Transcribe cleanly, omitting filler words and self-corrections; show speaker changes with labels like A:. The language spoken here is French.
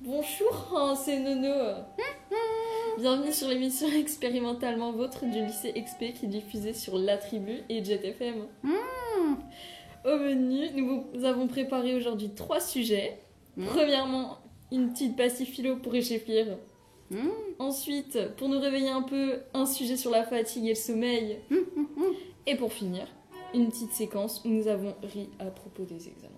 A: Bonjour, c'est Nono. Bienvenue sur l'émission Expérimentalement Vôtre du lycée XP qui est diffusée sur La Tribu et Jet FM. Au menu, nous vous avons préparé aujourd'hui 3 sujets. Premièrement, une petite pastille philo pour réchauffir. Ensuite, pour nous réveiller un peu, un sujet sur la fatigue et le sommeil. Et pour finir, une petite séquence où nous avons ri à propos des examens.